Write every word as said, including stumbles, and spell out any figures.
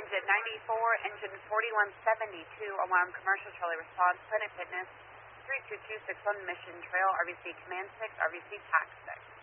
engine ninety-four, engine forty-one seventy-two, alarm commercial trolley response, Planet Fitness, three two two six one Mission Trail, R V C Command six, R V C Tax six.